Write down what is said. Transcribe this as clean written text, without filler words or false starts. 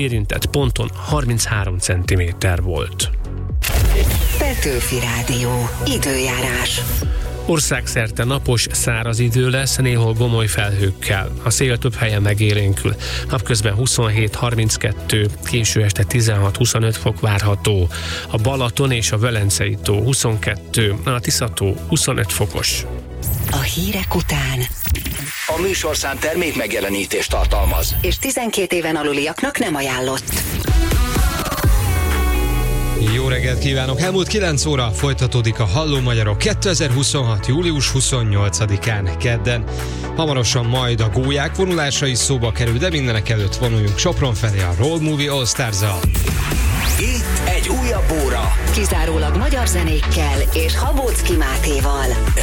érintett ponton 33 cm volt. Petőfi Rádió. Időjárás. Országszerte napos, száraz idő lesz, néhol gomoly felhőkkel. A szél több helyen megélénkül. Napközben 27-32, késő este 16-25 fok várható. A Balaton és a Velencei tó 22, a Tisza-tó 25 fokos. A hírek után A műsorszám termék megjelenítést tartalmaz, és 12 éven aluliaknak nem ajánlott. Jó reggelt kívánok! Elmúlt 9 óra folytatódik a Halló Magyarok 2026. július 28-án kedden. Hamarosan majd a gólyák vonulása is szóba kerül, de mindenek előtt vonuljunk Sopron felé a Road Movie All Stars-zal. itt egy újabb óra. Kizárólag magyar zenékkel és Habóczki Mátéval.